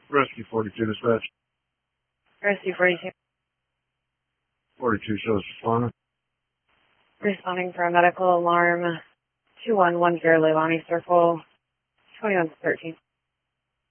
Rescue 42 dispatch. Rescue 42. 42 shows responding. Responding for a medical alarm. 2110 Leilani Circle. 2113.